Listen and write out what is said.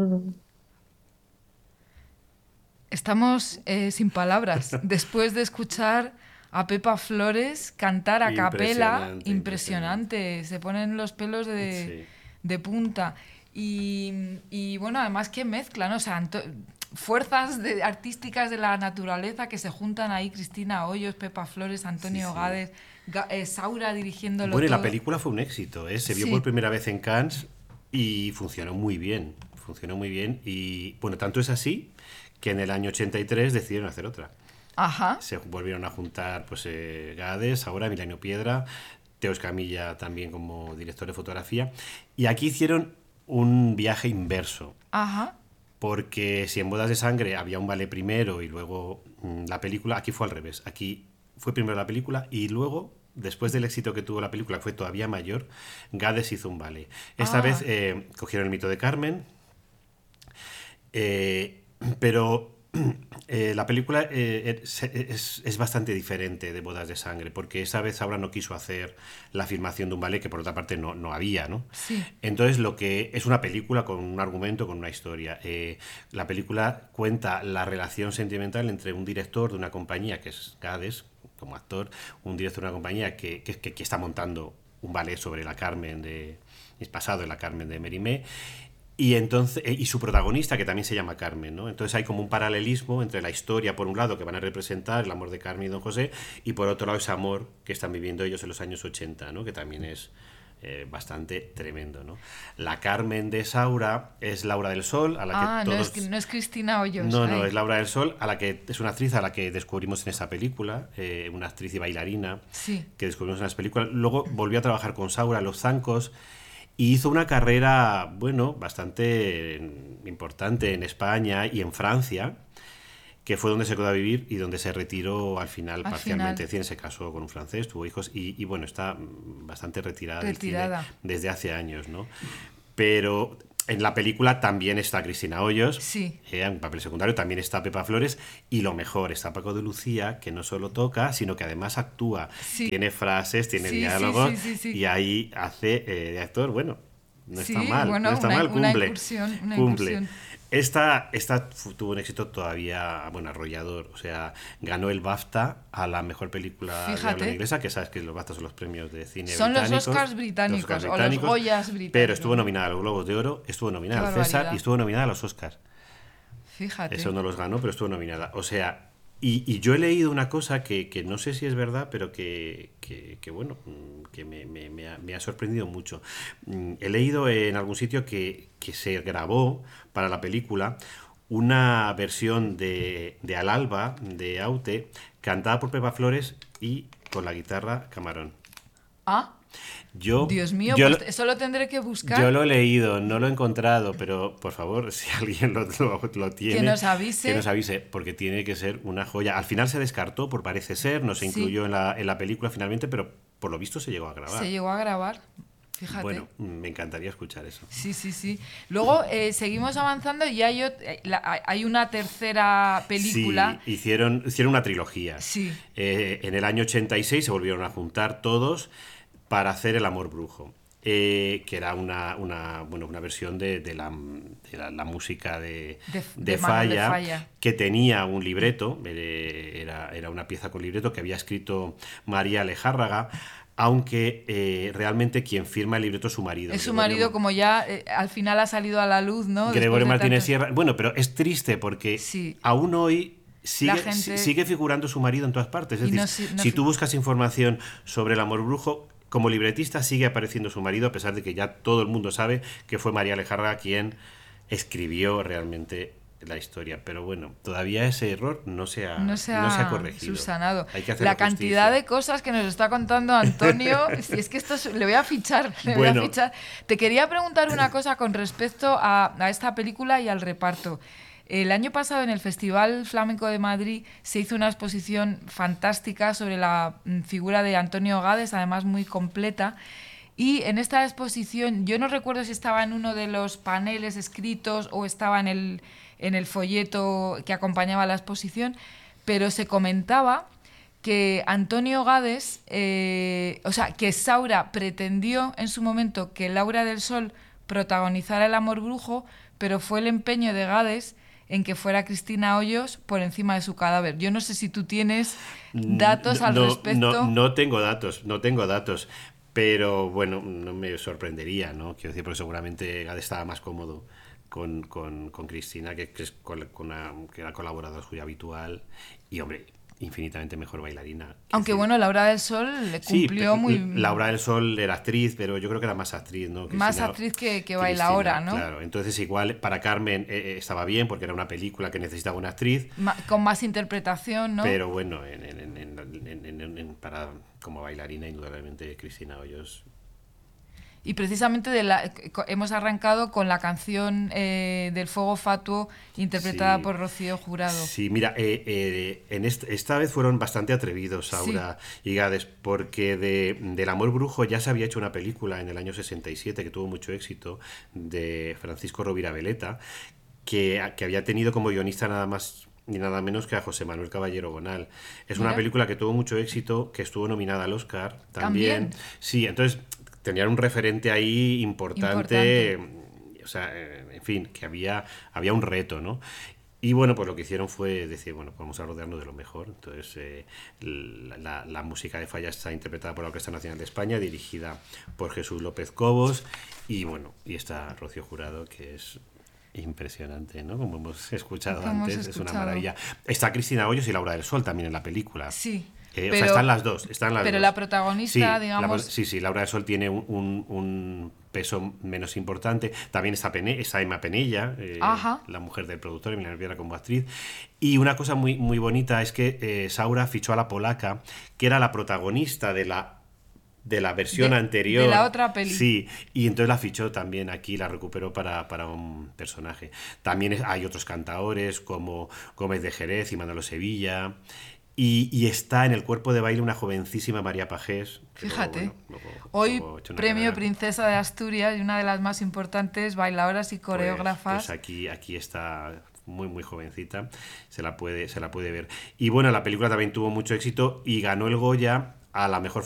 Estamos sin palabras después de escuchar a Pepa Flores cantar a capela. Impresionante. Se ponen los pelos de punta. Y bueno, además qué mezcla, ¿no? O sea, fuerzas artísticas de la naturaleza que se juntan ahí: Cristina Hoyos, Pepa Flores, Antonio Gades, Saura dirigiéndolo Bueno, y todo. la película fue un éxito, ¿eh? Se vio por Sí. primera vez en Cannes y funcionó muy bien. Funcionó muy bien y, bueno, tanto es así que en el año 83 decidieron hacer otra. Ajá. Se volvieron a juntar pues Gades, ahora Emiliano Piedra, Teo Escamilla también como director de fotografía. Y aquí hicieron un viaje inverso. Ajá. Porque si en Bodas de Sangre había un ballet primero y luego la película, aquí fue al revés. Aquí fue primero la película y luego, después del éxito que tuvo la película, que fue todavía mayor, Gades hizo un ballet. Esta vez cogieron el mito de Carmen, pero la película es bastante diferente de Bodas de Sangre, porque esa vez Saura no quiso hacer la filmación de un ballet que por otra parte no había, ¿no? Sí. Entonces lo que es una película con un argumento, con una historia. La película cuenta la relación sentimental entre un director de una compañía, que es Gades, como actor, un director de una compañía que está montando un ballet sobre la Carmen de... es pasado de la Carmen de Mérimée, y entonces y su protagonista, que también se llama Carmen, ¿no? Entonces hay como un paralelismo entre la historia, por un lado, que van a representar el amor de Carmen y Don José, y por otro lado ese amor que están viviendo ellos en los años 80, ¿no? Que también es bastante tremendo, ¿no? La Carmen de Saura es Laura del Sol, a la que todos... no es Cristina Hoyos. No, es Laura del Sol, a la que es una actriz a la que descubrimos en esa película, una actriz y bailarina Sí. que descubrimos en esa película. Luego volvió a trabajar con Saura en Los Zancos y hizo una carrera, bueno, bastante importante en España y en Francia, que fue donde se quedó a vivir y donde se retiró al final parcialmente. Es decir, se casó con un francés, tuvo hijos y bueno, está bastante retirada del cine desde hace años, ¿no? Pero en la película también está Cristina Hoyos, Sí. En un papel secundario, también está Pepa Flores y lo mejor, está Paco de Lucía, que no solo toca, sino que además actúa. Sí. Tiene frases, tiene Sí, diálogos sí. y ahí hace de actor, bueno, no está mal, bueno, no está mal, una cumple. incursión, una cumple. incursión. Esta tuvo un éxito todavía, bueno, arrollador. O sea, ganó el BAFTA a la mejor película de habla inglesa, que sabes que los BAFTA son los premios de cine son británicos. Son los Oscars británicos, o los Goyas británicos. Pero estuvo nominada a los Globos de Oro, estuvo nominada al César y estuvo nominada a los Oscars. Fíjate. Eso no los ganó, pero estuvo nominada. O sea, y yo he leído una cosa que no sé si es verdad, pero que bueno, que me ha sorprendido mucho. He leído en algún sitio que se grabó para la película una versión de Al Alba, de Aute, cantada por Pepa Flores y con la guitarra Camarón. Dios mío, pues eso lo tendré que buscar. Yo lo he leído, no lo he encontrado, pero por favor, si alguien lo tiene, que nos avise, porque tiene que ser una joya. Al final se descartó, por parece ser, no se incluyó en la película finalmente, pero por lo visto se llegó a grabar. Se llegó a grabar. Fíjate. Bueno, me encantaría escuchar eso. Sí. Luego seguimos avanzando y hay una tercera película. Sí, hicieron una trilogía. Sí. En el año 86 se volvieron a juntar todos para hacer El amor brujo, que era una versión de la música de Falla, que tenía un libreto, era una pieza con libreto que había escrito María Lejárraga, aunque realmente quien firma el libreto es su marido. Es su marido, como ya al final ha salido a la luz, ¿no? Gregorio Martínez Sierra. Bueno, pero es triste porque aún hoy sigue figurando su marido en todas partes. Es decir, si tú buscas información sobre El amor brujo, como libretista sigue apareciendo su marido, a pesar de que ya todo el mundo sabe que fue María Lejárraga quien escribió realmente la historia. Pero bueno, todavía ese error no se ha corregido. Subsanado. Hay que hacer la cantidad de cosas que nos está contando Antonio, si es que esto le voy a fichar. Te quería preguntar una cosa con respecto a esta película y al reparto. El año pasado en el Festival Flamenco de Madrid se hizo una exposición fantástica sobre la figura de Antonio Gades, además muy completa. Y en esta exposición, yo no recuerdo si estaba en uno de los paneles escritos o estaba en el folleto que acompañaba la exposición, pero se comentaba que Antonio Gades, que Saura pretendió en su momento que Laura del Sol protagonizara El amor brujo, pero fue el empeño de Gades en que fuera Cristina Hoyos por encima de su cadáver. Yo no sé si tú tienes datos al respecto. No tengo datos, pero bueno, no me sorprendería, ¿no? Quiero decir, porque seguramente Gades estaba más cómodo con Cristina, que es que era colaboradora suya habitual, y hombre, infinitamente mejor bailarina. Aunque decir, bueno, Laura del Sol le cumplió sí, muy... Laura del Sol era actriz, pero yo creo que era más actriz, ¿no? Cristina, más actriz que baila ahora, ¿no? Claro, entonces igual para Carmen estaba bien, porque era una película que necesitaba una actriz. Con más interpretación, ¿no? Pero bueno, para como bailarina, indudablemente Cristina Hoyos. Y precisamente hemos arrancado con la canción del Fuego Fatuo interpretada por Rocío Jurado. Sí, mira, esta vez fueron bastante atrevidos Saura y Gades, porque del Amor Brujo ya se había hecho una película en el año 67 que tuvo mucho éxito, de Francisco Rovira Veleta, que había tenido como guionista nada más ni nada menos que a José Manuel Caballero Bonal. Es una película que tuvo mucho éxito, que estuvo nominada al Oscar también. Sí, entonces tenían un referente ahí importante. O sea, en fin, que había un reto, ¿no? Y bueno, pues lo que hicieron fue decir, bueno, vamos a rodearnos de lo mejor. Entonces, la música de Falla está interpretada por la Orquesta Nacional de España, dirigida por Jesús López Cobos, y bueno, y está Rocío Jurado, que es impresionante, ¿no? Como hemos escuchado antes, es una maravilla. Está Cristina Hoyos y Laura del Sol también en la película. Sí. O sea, están las dos. Pero la protagonista, digamos... Sí, Laura del Sol tiene un peso menos importante. También está Emma Penella, la mujer del productor, Emiliano Piedra, como actriz. Y una cosa muy, muy bonita es que Saura fichó a la polaca, que era la protagonista de la versión anterior. De la otra peli. Sí, y entonces la fichó también aquí, la recuperó para un personaje. También hay otros cantaores como Gómez de Jerez y Manolo Sevilla. Y está en el cuerpo de baile una jovencísima María Pajés. Fíjate, hoy premio Princesa de Asturias y una de las más importantes bailadoras y coreógrafas. Pues aquí está muy, muy jovencita, se la puede ver. Y bueno, la película también tuvo mucho éxito y ganó el Goya a la mejor